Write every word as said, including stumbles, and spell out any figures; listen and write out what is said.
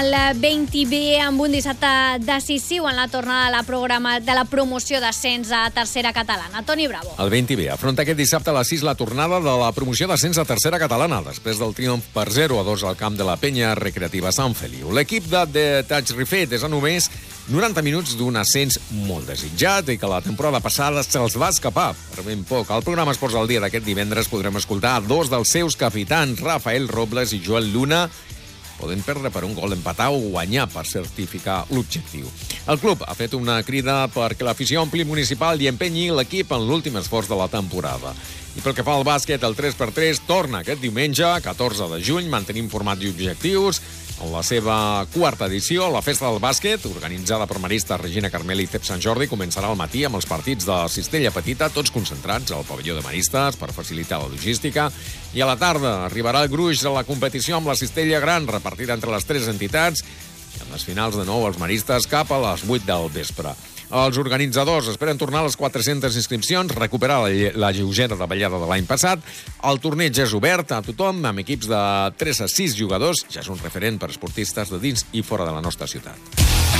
El vint B amb un dissabte decisiu en la tornada de la, programa, de la promoció d'ascens a tercera catalana. Toni Bravo. El vint B afronta aquest dissabte a les sis la tornada de la promoció d'ascens a tercera catalana, després del triomf per zero a dos al camp de la Penya Recreativa Sant Feliu. L'equip de The Touch Refet és a només noranta minuts d'un ascens molt desitjat i que la temporada passada se'ls va escapar per ben poc. Al programa Esports al Dia d'aquest divendres podrem escoltar dos dels seus capitans, Rafael Robles i Joel Luna, poden perdre per un gol, empatar o guanyar per certificar l'objectiu. El club ha fet una crida perquè l'afició ompli municipal i empenyi l'equip en l'últim esforç de la temporada. I pel que fa al bàsquet, el tres per tres torna aquest diumenge, catorze de juny, mantenim formats i objectius. En la seva quarta edició, la Festa del Bàsquet, organitzada per maristes Regina Carmel i C E P Sant Jordi, començarà al matí amb els partits de Cistella Petita, tots concentrats al pavelló de maristes per facilitar la logística. I a la tarda arribarà el gruix de la competició amb la Cistella Gran, repartida entre les tres entitats, i en les finals de nou els maristes cap a les vuit del vespre. Els organitzadors esperen tornar a les quatre-centes inscripcions, recuperar la, lle la lleugera davallada de l'any passat. El torneig és obert a tothom, amb equips de tres a sis jugadors. Ja és un referent per esportistes de dins i fora de la nostra ciutat.